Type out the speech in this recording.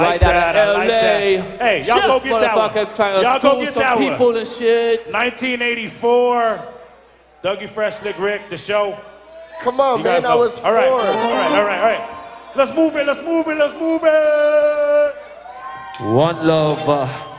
Right out of LA. Hey, y'all go get that one. Y'all go get that one. People and shit. 1984. Dougie Fresh, Slick Rick, the show. Come on, man. I was 4. All right. Let's move it. One love.